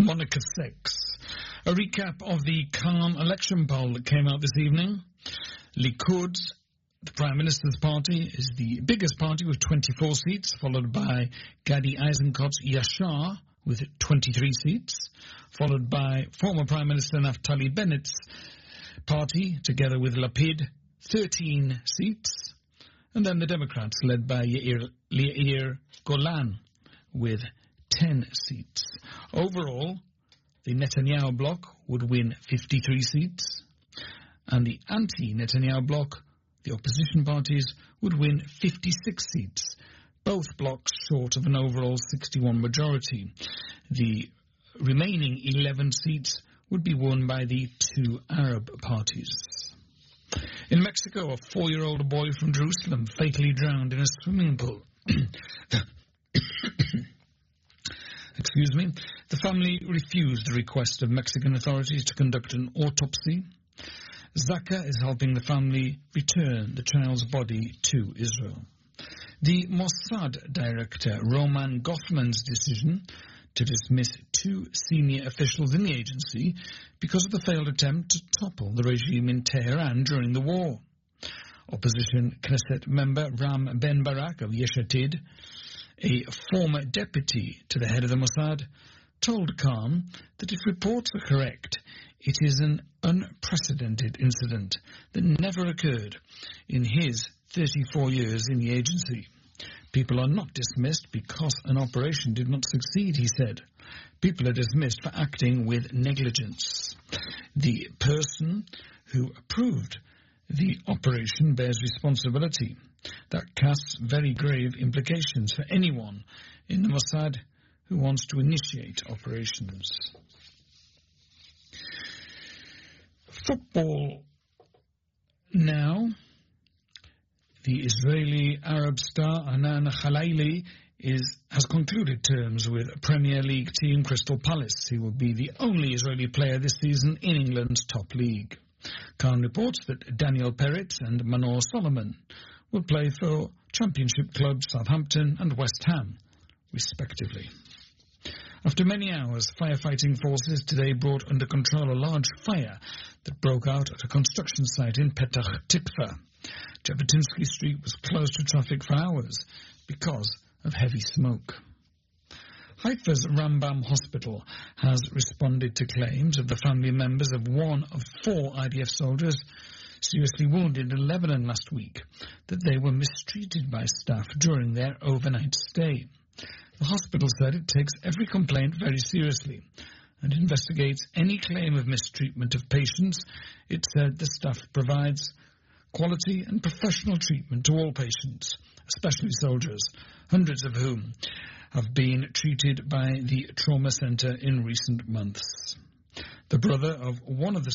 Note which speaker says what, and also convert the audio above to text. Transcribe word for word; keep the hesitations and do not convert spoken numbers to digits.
Speaker 1: Monica Six. A recap of the Calm election poll that came out this evening. Likud, the Prime Minister's party, is the biggest party with twenty-four seats, followed by Gadi Eisenkot's Yashar with twenty-three seats, followed by former Prime Minister Naftali Bennett's party, together with Lapid, thirteen seats, and then the Democrats, led by Yair, Yair Golan, with ten seats. Overall, the Netanyahu bloc would win fifty-three seats, and the anti-Netanyahu bloc, the opposition parties, would win fifty-six seats, both blocs short of an overall sixty-one majority. The remaining eleven seats would be won by the two Arab parties. In Mexico, a four-year-old boy from Jerusalem fatally drowned in a swimming pool. Excuse me. The family refused the request of Mexican authorities to conduct an autopsy. Zaka is helping the family return the child's body to Israel. The Mossad director, Roman Goffman's decision to dismiss two senior officials in the agency because of the failed attempt to topple the regime in Tehran during the war. Opposition Knesset member Ram Ben Barak of Yesh Atid, a former deputy to the head of the Mossad, told Khan that if reports are correct, it is an unprecedented incident that never occurred in his thirty-four years in the agency. People are not dismissed because an operation did not succeed, he said. People are dismissed for acting with negligence. The person who approved the operation bears responsibility. That casts very grave implications for anyone in the Mossad who wants to initiate operations. Football now. The Israeli Arab star Anan Khalaili is, has concluded terms with Premier League team Crystal Palace. He will be the only Israeli player this season in England's top league. Khan reports that Daniel Peretz and Manor Solomon will play for Championship clubs Southampton and West Ham, respectively. After many hours, firefighting forces today brought under control a large fire that broke out at a construction site in Petach Tikva. Jabotinsky Street was closed to traffic for hours because of heavy smoke. Haifa's Rambam Hospital has responded to claims of the family members of one of four I D F soldiers seriously wounded in Lebanon last week that they were mistreated by staff during their overnight stay. The hospital said it takes every complaint very seriously and investigates any claim of mistreatment of patients. It said the staff provides quality and professional treatment to all patients, especially soldiers, hundreds of whom have been treated by the trauma center in recent months. The brother of one of the